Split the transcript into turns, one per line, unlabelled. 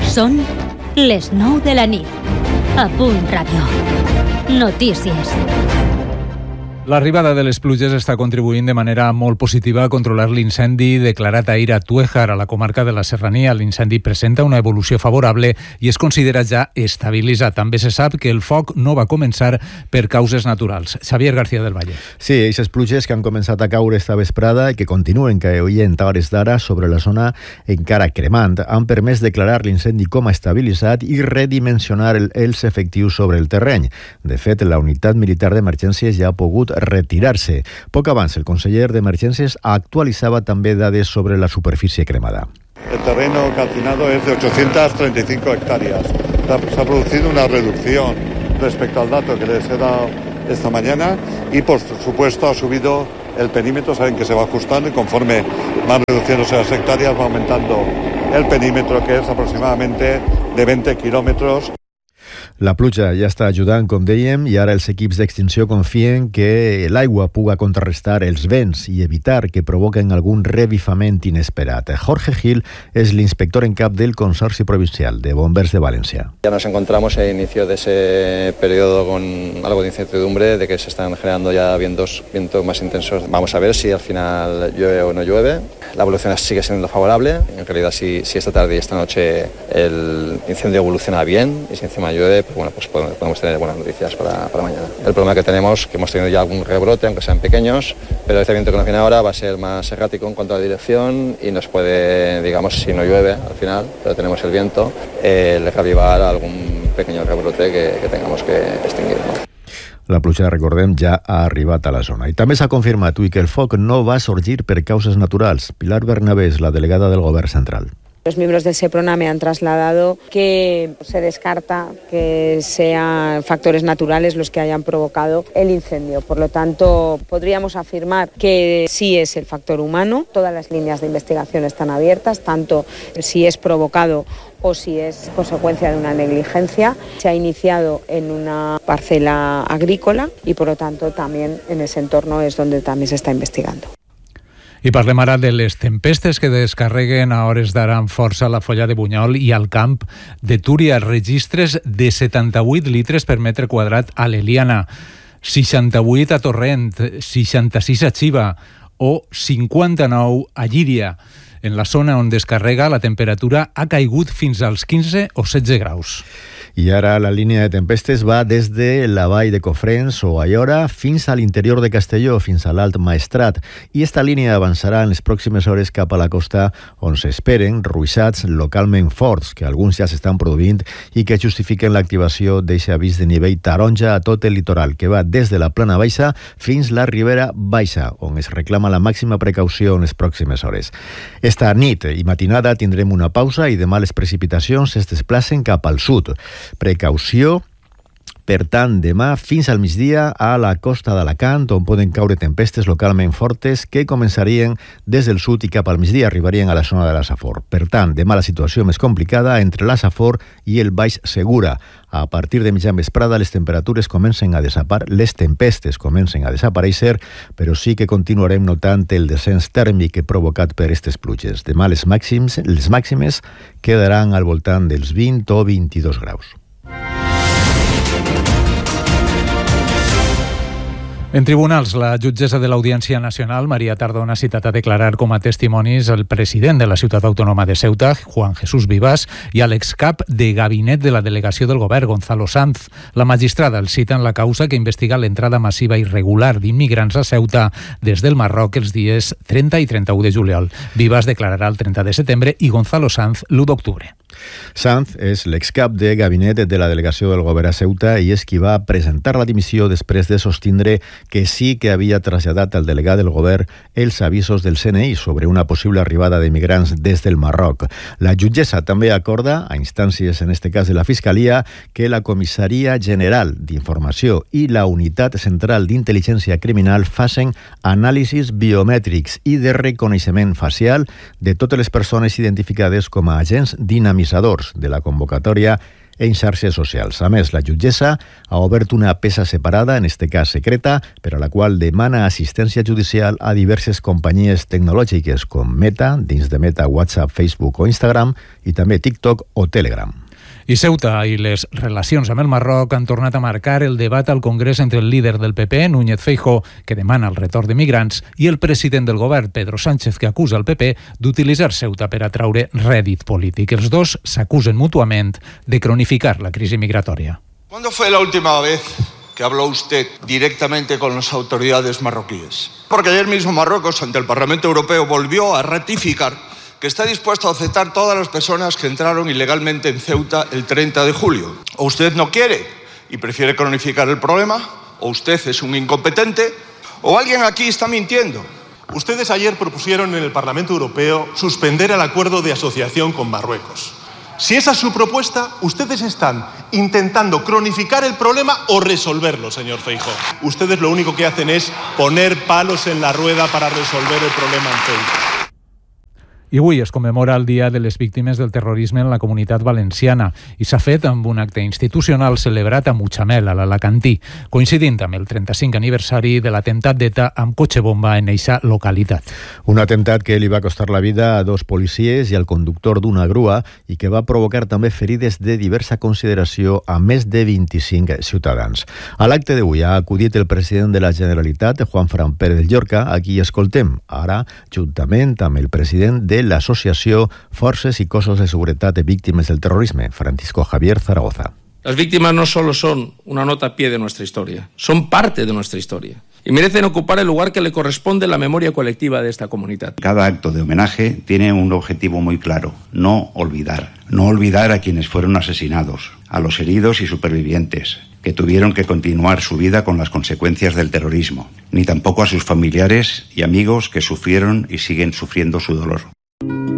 Són les 9 de la nit. A Punt Ràdio. Notícies.
L'arribada de les pluges està contribuint de manera molt positiva a controlar l'incendi declarat ahir a Tuéjar, a la comarca de la Serrania. L'incendi presenta una evolució favorable i es considera ja estabilitzat. També se sap que el foc no va començar per causes naturals. Xavier García del Valle.
Sí, aquestes pluges que han començat a caure esta vesprada i que continuen caient a hores d'ara sobre la zona encara cremant han permès declarar l'incendi com a estabilitzat i redimensionar els efectius sobre el terreny. De fet, la unitat militar d'emergències ja ha pogut retirar-se. Poc abans, el conseller d'Emergències actualitzava també dades sobre la superfície cremada.
El terreno calcinado es de 835 hectáreas. Se ha producido una reducción respecto al dato que les he dado esta mañana y, por supuesto, ha subido el perímetro. Saben que se va ajustando y conforme van reduciéndose las hectáreas va aumentando el perímetro, que es aproximadamente de 20 kilómetros.
La pluja ja està ajudant, com dèiem, i ara els equips d'extinció confien que l'aigua puga contrarrestar els vents i evitar que provoquen algun revifament inesperat. Jorge Gil és l'inspector en cap del Consorci Provincial de Bombers de València.
Ya nos encontramos a inicio de ese periodo con algo de incertidumbre de que se están generando ya vientos más intensos. Vamos a ver si al final llueve o no llueve. La evolución sigue siendo favorable. En realidad, si esta tarde y esta noche el incendio evoluciona bien y si encima llueve, pues podemos tener buenas noticias para mañana. El problema que tenemos, que hemos tenido ya algún rebrote, aunque sean pequeños, pero este viento que nos viene ahora va a ser más errático en cuanto a la dirección y nos puede, digamos, si no llueve al final, pero tenemos el viento, reavivar algún pequeño rebrote que tengamos que extinguir, ¿no?
La pluja, recordem, ja ha arribat a la zona. I també s'ha confirmat avui que el foc no va sorgir per causes naturals. Pilar Bernabé és la delegada del Govern Central.
Los miembros de SEPRONA me han trasladado que se descarta que sean factores naturales los que hayan provocado el incendio. Por lo tanto, podríamos afirmar que sí es el factor humano. Todas las líneas de investigación están abiertas, tanto si es provocado o si es consecuencia de una negligencia. Se ha iniciado en una parcela agrícola y, por lo tanto, también en ese entorno es donde también se está investigando.
I parlem ara de les tempestes que descarreguen a hores d'ara amb força a la Folla de Bunyol i al camp de Túria. Registres de 78 litres per metre quadrat a l'Eliana, 68 a Torrent, 66 a Xiva o 59 a Llíria. En la zona on descarrega, la temperatura ha caigut fins als 15 o 16 graus.
I ara la línia de tempestes va des de la vall de Cofrents o Aiora fins a l'interior de Castelló, fins a l'Alt Maestrat. I esta línia avançarà en les pròximes hores cap a la costa, on s'esperen ruixats localment forts, que alguns ja s'estan produint i que justifiquen l'activació d'aquest avís de nivell taronja a tot el litoral, que va des de la Plana Baixa fins la Ribera Baixa, on es reclama la màxima precaució en les pròximes hores. Esta nit i matinada tindrem una pausa i demà les precipitacions es desplacen cap al sud. Precaució, per tant, demà fins al migdia a la costa d'Alacant, on poden caure tempestes localment fortes que començarien des del sud i cap al migdia arribarien a la zona de la Safor. Per tant, demà la situació més complicada entre la Safor i el Baix Segura. A partir de mitjan vesprada les temperatures comencen a les tempestes comencen a desaparèixer, però sí que continuarem notant el descens tèrmic provocat per aquestes pluges. Demà les màximes quedaran al voltant dels 20 o 22 graus.
En tribunals, la jutgessa de l'Audiència Nacional, Maria Tardón, ha citat a declarar com a testimonis el president de la Ciutat Autònoma de Ceuta, Juan Jesús Vivas, i a l'excap de gabinet de la delegació del govern, Gonzalo Sanz. La magistrada el cita en la causa que investiga l'entrada massiva irregular d'immigrants a Ceuta des del Marroc els dies 30 i 31 de juliol. Vivas declararà el 30 de setembre i Gonzalo Sanz l'1 d'octubre.
Sanz és l'excap de gabinet de la delegació del govern a Ceuta i és qui va presentar la dimissió després de sostindre que sí que havia traslladat al delegat del govern els avisos del CNI sobre una possible arribada d'immigrants des del Marroc. La jutgessa també acorda, a instàncies en este cas de la Fiscalia, que la Comissaria General d'Informació i la Unitat Central d'Intel·ligència Criminal facin anàlisis biomètrics i de reconeixement facial de totes les persones identificades com a agents dinamitzadors de la convocatòria en xarxes socials. A més, la jutgessa ha obert una peça separada, en este cas secreta, per a la qual demana assistència judicial a diverses companyies tecnològiques com Meta, dins de Meta, WhatsApp, Facebook o Instagram, i també TikTok o Telegram.
I Ceuta i les relacions amb el Marroc han tornat a marcar el debat al Congrés entre el líder del PP, Núñez Feijóo, que demana el retorn de migrants, i el president del govern, Pedro Sánchez, que acusa el PP d'utilitzar Ceuta per atraure rèdit polític. Els dos s'acusen mútuament de cronificar la crisi migratòria.
¿Cuándo fue la última vez que habló usted directamente con las autoridades marroquíes? Porque ayer mismo Marruecos, ante el Parlamento Europeo, volvió a ratificar que está dispuesto a aceptar todas las personas que entraron ilegalmente en Ceuta el 30 de julio. O usted no quiere y prefiere cronificar el problema, o usted es un incompetente, o alguien aquí está mintiendo.
Ustedes ayer propusieron en el Parlamento Europeo suspender el acuerdo de asociación con Marruecos. Si esa es su propuesta, ustedes están intentando cronificar el problema o resolverlo, señor Feijóo. Ustedes lo único que hacen es poner palos en la rueda para resolver el problema en Ceuta.
I avui es commemora el Dia de les Víctimes del Terrorisme en la Comunitat Valenciana i s'ha fet amb un acte institucional celebrat a Mutxamel, a l'Alacantí, coincidint amb el 35 aniversari de l'atemptat d'ETA amb cotxe bomba en eixa localitat.
Un atemptat que li va costar la vida a 2 policies i al conductor d'una grua i que va provocar també ferides de diversa consideració a més de 25 ciutadans. A l'acte d'avui ha acudit el president de la Generalitat, Juanfran Pérez Llorca, a qui escoltem ara, juntament amb el president de l'Associació Forces y Cossos de Seguretat de Víctimes del Terrorisme, Francisco Javier Zaragoza.
Las víctimas no solo son una nota a pie de nuestra historia, son parte de nuestra historia y merecen ocupar el lugar que le corresponde en la memoria colectiva de esta comunidad.
Cada acto de homenaje tiene un objetivo muy claro: no olvidar. No olvidar a quienes fueron asesinados, a los heridos y supervivientes, que tuvieron que continuar su vida con las consecuencias del terrorismo, ni tampoco a sus familiares y amigos que sufrieron y siguen sufriendo su dolor.